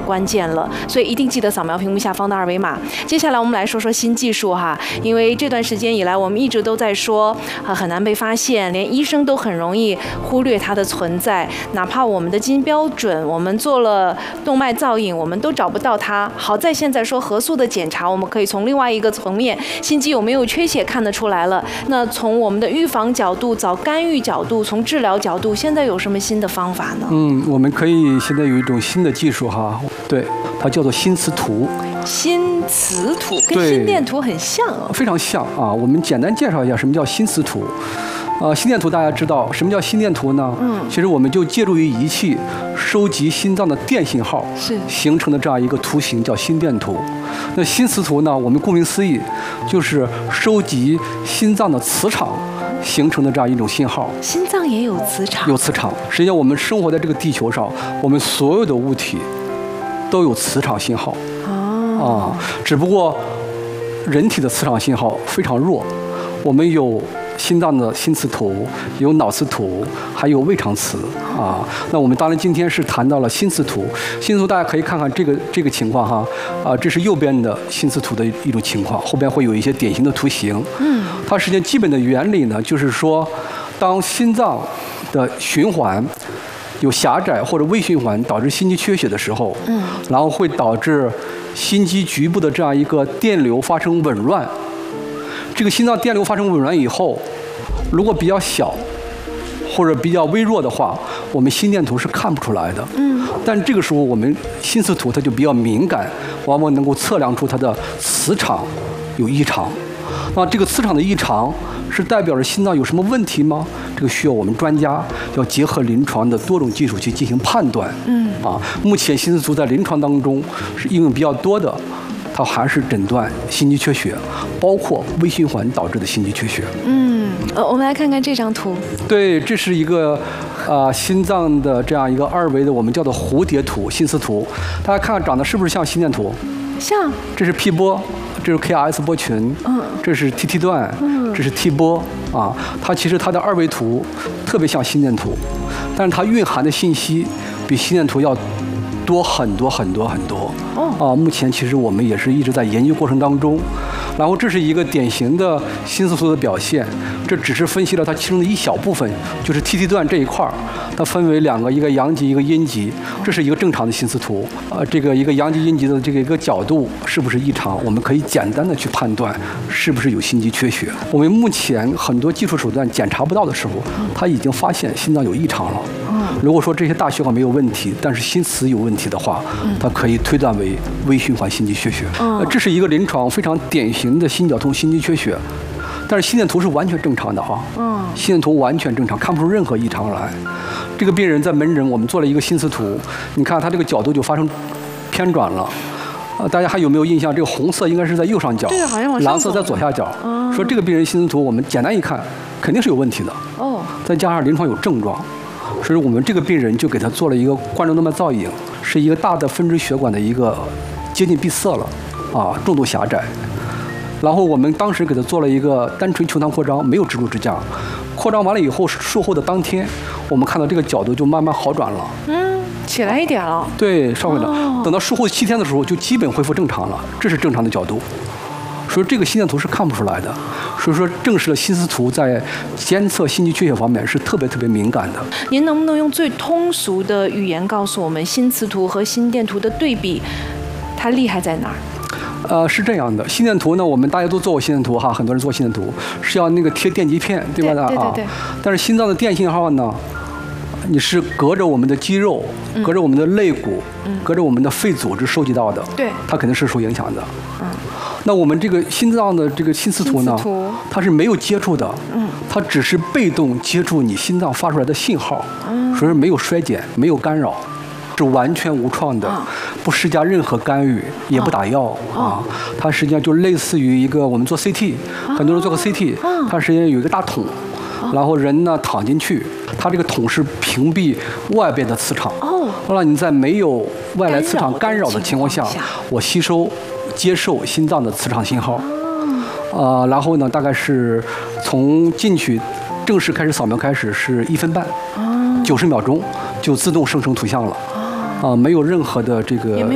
关键了，所以一定记得扫描屏幕下方的二维码。接下来我们来说说新技术哈，因为这段时间以来我们一直都在说很难被发现，连医生都很容易忽略它的存在，哪怕我们的基因标准，我们做了动脉造影，我们都找不到它。好在现在说核素的检查，我们可以从另外一个层面，心肌有没有缺血看得出来了。那从我们的预防角度、早干预角度、从治疗角度，现在有什么新的方法呢？ 我们可以现在有一种新的技术哈，对，它叫做心磁图。 心磁图跟心电图很像哦， 非常像啊。我们简单介绍一下什么叫心磁图。心电图大家知道，什么叫心电图呢？其实我们就借助于仪器收集心脏的电信号，形成的这样一个图形叫心电图。那心磁图呢，我们顾名思义，就是收集心脏的磁场形成的这样一种信号。 心脏也有磁场？有磁场。实际上，我们生活在这个地球上，我们所有的物体都有磁场信号。只不过人体的磁场信号非常弱，我们有心脏的心磁图，有脑磁图，还有胃肠磁啊。那我们当然今天是谈到了心磁图。心磁图大家可以看看这个情况哈，这是右边的心磁图的一种情况，后边会有一些典型的图形。它实际上基本的原理呢，就是说，当心脏的循环有狭窄或者微循环导致心肌缺血的时候，然后会导致心肌局部的这样一个电流发生紊乱。这个心脏电流发生紊乱以后，如果比较小或者比较微弱的话，我们心电图是看不出来的。但这个时候我们心磁图它就比较敏感，往往能够测量出它的磁场有异常。那这个磁场的异常是代表着心脏有什么问题吗？这个需要我们专家要结合临床的多种技术去进行判断。目前心磁图在临床当中是应用比较多的，它还是诊断心肌缺血，包括微循环导致的心肌缺血。 我们来看看这张图。 对，这是一个心脏的这样一个二维的，我们叫做蝴蝶图、心磁图。大家看看长得是不是像心电图？ 像。 这是 P 波，这是 KRS 波群，这是 TT 段，这是 T 波啊。它其实它的二维图特别像心电图，但是它蕴含的信息比心电图要多很多很多很多。目前其实我们也是一直在研究过程当中。然后这是一个典型的心磁图的表现，这只是分析了它其中的一小部分，就是 TT 段这一块儿，它分为两个，一个阳极，一个阴极，这是一个正常的心磁图。这个一个阳极阴极的这个一个角度是不是异常，我们可以简单的去判断是不是有心肌缺血。我们目前很多技术手段检查不到的时候，它已经发现心脏有异常了。如果说这些大血管没有问题，但是心磁有问题的话，它可以推断为微循环心肌缺血。这是一个临床非常典型的心绞痛心肌缺血，但是心电图是完全正常的哈。心电图完全正常，看不出任何异常来。这个病人在门诊我们做了一个心磁图，你看他这个角度就发生偏转了。大家还有没有印象？这个红色应该是在右上角， 对，好像往上走， 蓝色在左下角。说这个病人心磁图我们简单一看，肯定是有问题的。再加上临床有症状。所以我们这个病人就给他做了一个冠状动脉造影，是一个大的分支血管的一个接近闭塞了，重度狭窄。然后我们当时给他做了一个单纯球囊扩张，没有支柱支架。扩张完了以后，术后的当天，我们看到这个角度就慢慢好转了， 起来一点了。 对，稍微了。等到术后7天的时候，就基本恢复正常了，这是正常的角度。所以这个心电图是看不出来的，所以说证实了心磁图在监测心肌缺血方面是特别敏感的。 您能不能用最通俗的语言告诉我们，心磁图和心电图的对比，它厉害在哪儿？ 是这样的，心电图呢，我们大家都做过心电图哈，很多人做心电图是要那个贴电极片，对吧？ 对。 但是心脏的电信号呢，你是隔着我们的肌肉，隔着我们的肋骨，隔着我们的肺组织收集到的， 对， 它肯定是受影响的。那我们这个心脏的这个心磁图呢，它是没有接触的，它只是被动接触你心脏发出来的信号，所以没有衰减，没有干扰，是完全无创的，不施加任何干预，也不打药它实际上就类似于一个我们做 CT，很多人做过 CT，它实际上有一个大桶，然后人呢躺进去，它这个桶是屏蔽外边的磁场，让你在没有外来磁场干扰的情况下，我接受心脏的磁场信号，然后呢，大概是从进去正式开始扫描开始是1分半，90秒钟就自动生成图像了，没有任何的这个